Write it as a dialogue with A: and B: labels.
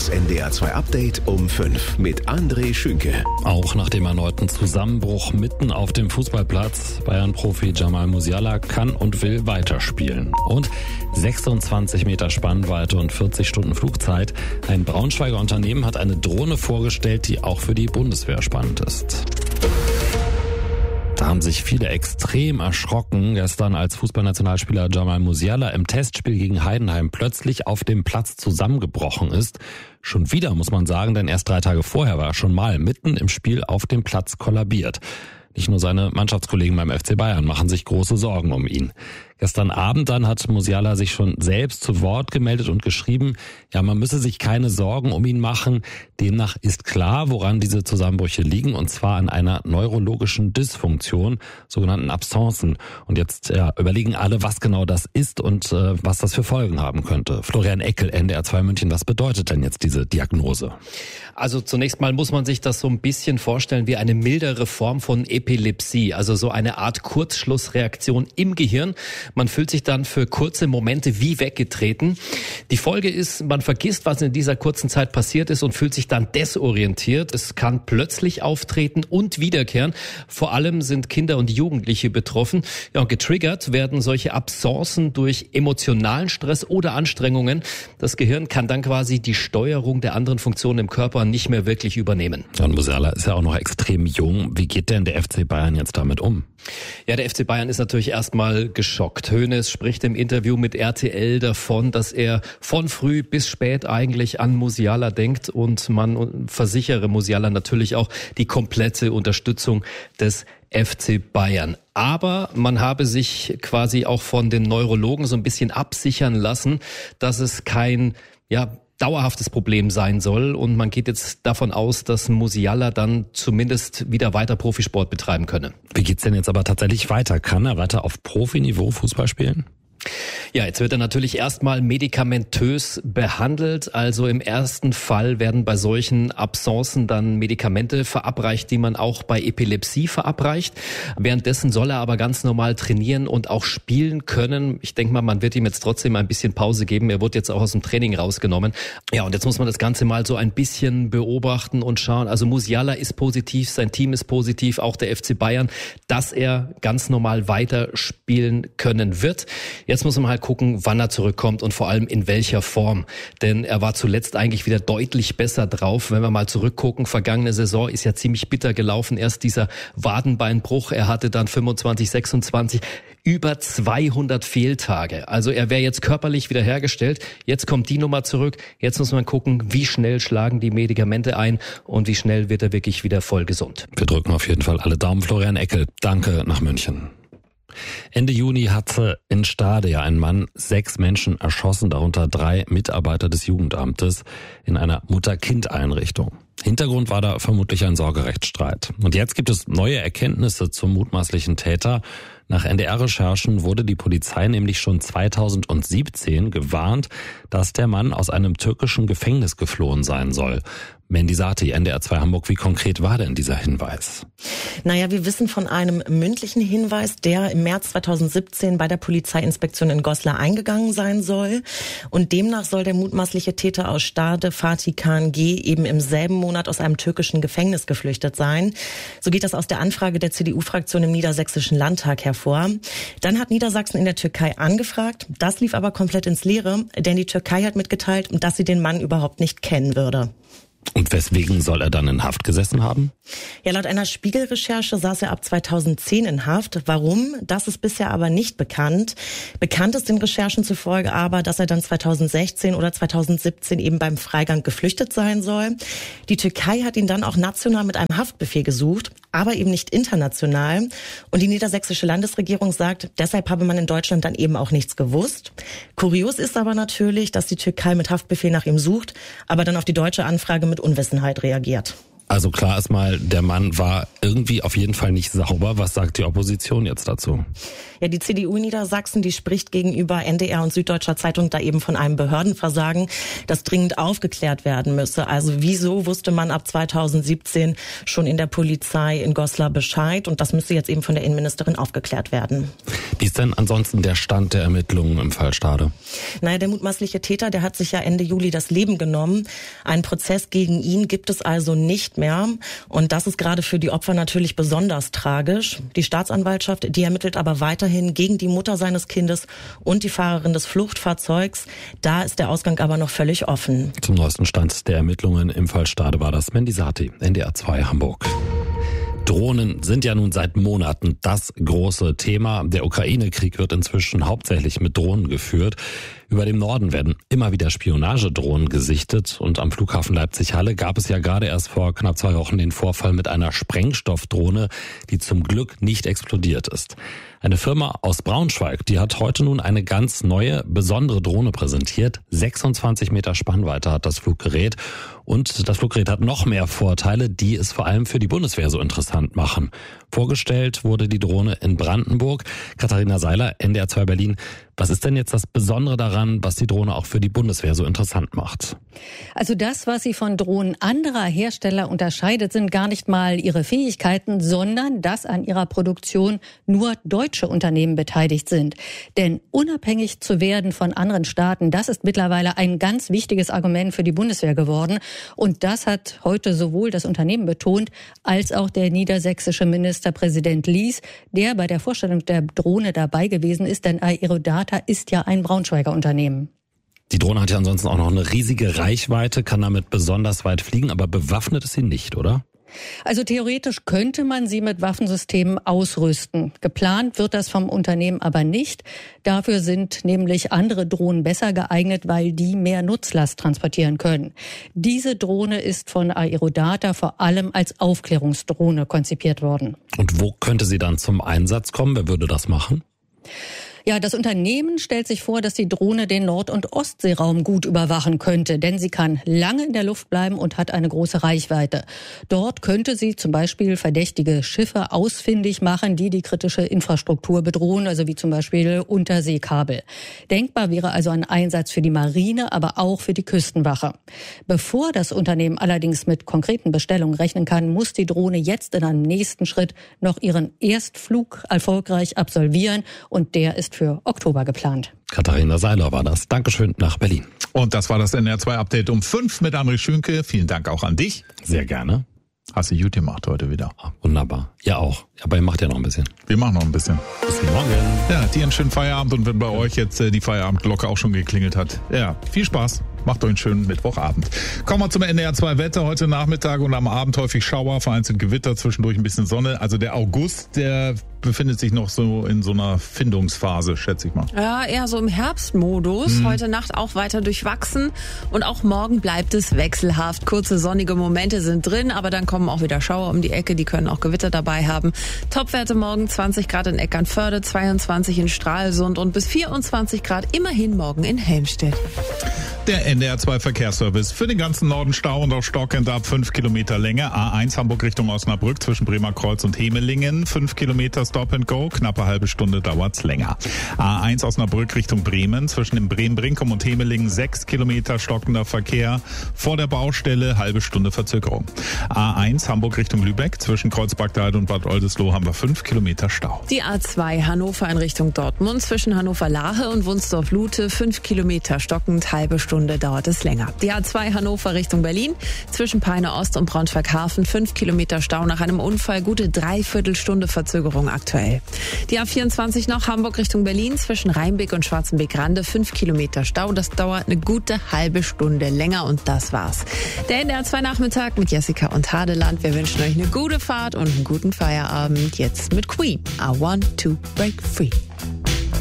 A: Das NDR 2 Update um 5 mit André Schünke.
B: Auch nach dem erneuten Zusammenbruch mitten auf dem Fußballplatz, Bayern-Profi Jamal Musiala kann und will weiterspielen. Und 26 Meter Spannweite und 40 Stunden Flugzeit. Ein Braunschweiger Unternehmen hat eine Drohne vorgestellt, die auch für die Bundeswehr spannend ist. Da haben sich viele extrem erschrocken gestern, als Fußballnationalspieler Jamal Musiala im Testspiel gegen Heidenheim plötzlich auf dem Platz zusammengebrochen ist. Schon wieder, muss man sagen, denn erst 3 Tage vorher war er schon mal mitten im Spiel auf dem Platz kollabiert. Nicht nur seine Mannschaftskollegen beim FC Bayern machen sich große Sorgen um ihn. Gestern Abend dann hat Musiala sich schon selbst zu Wort gemeldet und geschrieben, ja, man müsse sich keine Sorgen um ihn machen. Demnach ist klar, woran diese Zusammenbrüche liegen, und zwar an einer neurologischen Dysfunktion, sogenannten Absencen. Und jetzt überlegen alle, was genau das ist und was das für Folgen haben könnte. Florian Eckel, NDR 2 München, was bedeutet denn jetzt diese Diagnose?
C: Also zunächst mal muss man sich das so ein bisschen vorstellen wie eine mildere Form von Epilepsie, also so eine Art Kurzschlussreaktion im Gehirn. Man fühlt sich dann für kurze Momente wie weggetreten. Die Folge ist, man vergisst, was in dieser kurzen Zeit passiert ist und fühlt sich dann desorientiert. Es kann plötzlich auftreten und wiederkehren. Vor allem sind Kinder und Jugendliche betroffen. Ja, und getriggert werden solche Absencen durch emotionalen Stress oder Anstrengungen. Das Gehirn kann dann quasi die Steuerung der anderen Funktionen im Körper nicht mehr wirklich übernehmen.
B: Ja, und Musiala ist ja auch noch extrem jung. Wie geht denn der FC Bayern jetzt damit um?
C: Ja, der FC Bayern ist natürlich erstmal geschockt. Hoeneß spricht im Interview mit RTL davon, dass er von früh bis spät eigentlich an Musiala denkt, und man versichere Musiala natürlich auch die komplette Unterstützung des FC Bayern. Aber man habe sich quasi auch von den Neurologen so ein bisschen absichern lassen, dass es kein, dauerhaftes Problem sein soll, und man geht jetzt davon aus, dass Musiala dann zumindest wieder weiter Profisport betreiben könne.
B: Wie geht's denn jetzt aber tatsächlich weiter? Kann er weiter auf Profiniveau Fußball spielen?
C: Ja, jetzt wird er natürlich erstmal medikamentös behandelt. Also im ersten Fall werden bei solchen Absencen dann Medikamente verabreicht, die man auch bei Epilepsie verabreicht. Währenddessen soll er aber ganz normal trainieren und auch spielen können. Ich denke mal, man wird ihm jetzt trotzdem ein bisschen Pause geben. Er wurde jetzt auch aus dem Training rausgenommen. Ja, und jetzt muss man das Ganze mal so ein bisschen beobachten und schauen. Also Musiala ist positiv, sein Team ist positiv, auch der FC Bayern, dass er ganz normal weiter spielen können wird. Jetzt muss man halt gucken, wann er zurückkommt und vor allem in welcher Form. Denn er war zuletzt eigentlich wieder deutlich besser drauf. Wenn wir mal zurückgucken, vergangene Saison ist ja ziemlich bitter gelaufen. Erst dieser Wadenbeinbruch, er hatte dann 25, 26, über 200 Fehltage. Also er wäre jetzt körperlich wiederhergestellt. Jetzt kommt die Nummer zurück. Jetzt muss man gucken, wie schnell schlagen die Medikamente ein und wie schnell wird er wirklich wieder voll gesund.
B: Wir drücken auf jeden Fall alle Daumen. Florian Eckel, danke nach München. Ende Juni hatte in Stade ein Mann 6 Menschen erschossen, darunter 3 Mitarbeiter des Jugendamtes in einer Mutter-Kind-Einrichtung. Hintergrund war da vermutlich ein Sorgerechtsstreit. Und jetzt gibt es neue Erkenntnisse zum mutmaßlichen Täter. Nach NDR-Recherchen wurde die Polizei nämlich schon 2017 gewarnt, dass der Mann aus einem türkischen Gefängnis geflohen sein soll. Mandy Sati, NDR 2 Hamburg, wie konkret war denn dieser Hinweis?
D: Naja, wir wissen von einem mündlichen Hinweis, der im März 2017 bei der Polizeiinspektion in Goslar eingegangen sein soll. Und demnach soll der mutmaßliche Täter aus Stade, Fatih Khan G., eben im selben Monat aus einem türkischen Gefängnis geflüchtet sein. So geht das aus der Anfrage der CDU-Fraktion im Niedersächsischen Landtag hervor. Dann hat Niedersachsen in der Türkei angefragt. Das lief aber komplett ins Leere, denn die Türkei hat mitgeteilt, dass sie den Mann überhaupt nicht kennen würde.
B: Und weswegen soll er dann in Haft gesessen haben?
D: Ja, laut einer Spiegel-Recherche saß er ab 2010 in Haft. Warum? Das ist bisher aber nicht bekannt. Bekannt ist den Recherchen zufolge aber, dass er dann 2016 oder 2017 eben beim Freigang geflüchtet sein soll. Die Türkei hat ihn dann auch national mit einem Haftbefehl gesucht, aber eben nicht international. Und die niedersächsische Landesregierung sagt, deshalb habe man in Deutschland dann eben auch nichts gewusst. Kurios ist aber natürlich, dass die Türkei mit Haftbefehl nach ihm sucht, aber dann auf die deutsche Anfrage mit Unwissenheit reagiert.
B: Also klar ist mal, der Mann war irgendwie auf jeden Fall nicht sauber. Was sagt die Opposition jetzt dazu?
D: Ja, die CDU Niedersachsen, die spricht gegenüber NDR und Süddeutscher Zeitung da eben von einem Behördenversagen, das dringend aufgeklärt werden müsse. Also wieso wusste man ab 2017 schon in der Polizei in Goslar Bescheid? Und das müsste jetzt eben von der Innenministerin aufgeklärt werden.
B: Wie ist denn ansonsten der Stand der Ermittlungen im Fall Stade?
D: Naja, der mutmaßliche Täter, der hat sich ja Ende Juli das Leben genommen. Einen Prozess gegen ihn gibt es also nicht mehr. Und das ist gerade für die Opfer natürlich besonders tragisch. Die Staatsanwaltschaft, die ermittelt aber weiterhin gegen die Mutter seines Kindes und die Fahrerin des Fluchtfahrzeugs. Da ist der Ausgang aber noch völlig offen.
B: Zum neuesten Stand der Ermittlungen im Fall Stade war das Mandy Sati, NDR 2 Hamburg. Drohnen sind ja nun seit Monaten das große Thema. Der Ukraine-Krieg wird inzwischen hauptsächlich mit Drohnen geführt. Über dem Norden werden immer wieder Spionagedrohnen gesichtet. Und am Flughafen Leipzig-Halle gab es ja gerade erst vor knapp 2 Wochen den Vorfall mit einer Sprengstoffdrohne, die zum Glück nicht explodiert ist. Eine Firma aus Braunschweig, die hat heute nun eine ganz neue, besondere Drohne präsentiert. 26 Meter Spannweite hat das Fluggerät. Und das Fluggerät hat noch mehr Vorteile, die es vor allem für die Bundeswehr so interessant machen. Vorgestellt wurde die Drohne in Brandenburg. Katharina Seiler, NDR 2 Berlin. Was ist denn jetzt das Besondere daran, was die Drohne auch für die Bundeswehr so interessant macht?
E: Also das, was sie von Drohnen anderer Hersteller unterscheidet, sind gar nicht mal ihre Fähigkeiten, sondern dass an ihrer Produktion nur deutsche Unternehmen beteiligt sind. Denn unabhängig zu werden von anderen Staaten, das ist mittlerweile ein ganz wichtiges Argument für die Bundeswehr geworden. Und das hat heute sowohl das Unternehmen betont, als auch der niedersächsische Ministerpräsident Lies, der bei der Vorstellung der Drohne dabei gewesen ist, denn Aerodata ist ja ein Braunschweiger Unternehmen.
B: Die Drohne hat ja ansonsten auch noch eine riesige Reichweite, kann damit besonders weit fliegen, aber bewaffnet ist sie nicht, oder?
E: Also theoretisch könnte man sie mit Waffensystemen ausrüsten. Geplant wird das vom Unternehmen aber nicht. Dafür sind nämlich andere Drohnen besser geeignet, weil die mehr Nutzlast transportieren können. Diese Drohne ist von Aerodata vor allem als Aufklärungsdrohne konzipiert worden.
B: Und wo könnte sie dann zum Einsatz kommen? Wer würde das machen?
E: Ja, das Unternehmen stellt sich vor, dass die Drohne den Nord- und Ostseeraum gut überwachen könnte, denn sie kann lange in der Luft bleiben und hat eine große Reichweite. Dort könnte sie zum Beispiel verdächtige Schiffe ausfindig machen, die kritische Infrastruktur bedrohen, also wie zum Beispiel Unterseekabel. Denkbar wäre also ein Einsatz für die Marine, aber auch für die Küstenwache. Bevor das Unternehmen allerdings mit konkreten Bestellungen rechnen kann, muss die Drohne jetzt in einem nächsten Schritt noch ihren Erstflug erfolgreich absolvieren und der ist für Oktober geplant.
B: Katharina Seiler war das. Dankeschön nach Berlin.
F: Und das war das NDR 2 Update um 5 mit André Schünke. Vielen Dank auch an dich.
B: Sehr gerne.
F: Hast du gut gemacht heute wieder.
B: Wunderbar. Ja auch. Aber ihr macht ja noch ein bisschen.
F: Wir machen noch ein bisschen.
B: Bis morgen.
F: Ja, dir einen schönen Feierabend und wenn bei euch jetzt die Feierabendglocke auch schon geklingelt hat. Ja, viel Spaß. Macht euch einen schönen Mittwochabend. Kommen wir zum NDR 2 Wetter. Heute Nachmittag und am Abend häufig Schauer, vereinzelt Gewitter, zwischendurch ein bisschen Sonne. Also der August, der befindet sich noch so in so einer Findungsphase, schätze ich mal.
G: Ja, eher so im Herbstmodus. Heute Nacht auch weiter durchwachsen. Und auch morgen bleibt es wechselhaft. Kurze sonnige Momente sind drin, aber dann kommen auch wieder Schauer um die Ecke. Die können auch Gewitter dabei haben. Topwerte morgen 20 Grad in Eckernförde, 22 in Stralsund und bis 24 Grad immerhin morgen in Helmstedt.
F: Der NDR 2 Verkehrsservice. Für den ganzen Norden Stau und auch Stockend ab 5 Kilometer Länge. A1 Hamburg Richtung Osnabrück zwischen Bremerkreuz und Hemelingen. 5 Kilometer Stop and Go. Knappe halbe Stunde dauert's länger. A1 Osnabrück Richtung Bremen zwischen dem Bremen-Brinkum und Hemelingen. 6 Kilometer stockender Verkehr. Vor der Baustelle halbe Stunde Verzögerung. A1 Hamburg Richtung Lübeck zwischen Kreuzberg-Dahld und Bad Oldesloe haben wir 5 Kilometer Stau.
G: Die A2 Hannover in Richtung Dortmund zwischen Hannover-Lahe und Wunsdorf-Lute. 5 Kilometer stockend, halbe Stunde dauert es länger. Die A2 Hannover Richtung Berlin zwischen Peine Ost und Braunschweig-Hafen 5 Kilometer Stau nach einem Unfall, gute Dreiviertelstunde Verzögerung aktuell. Die A24 noch Hamburg Richtung Berlin zwischen Rheinbeck und Schwarzenbeck-Rande 5 Kilometer Stau. Das dauert eine gute halbe Stunde länger und das war's. Der NDR 2 Nachmittag mit Jessica und Hadeland. Wir wünschen euch eine gute Fahrt und einen guten Feierabend. Jetzt mit Queen. I want to break free.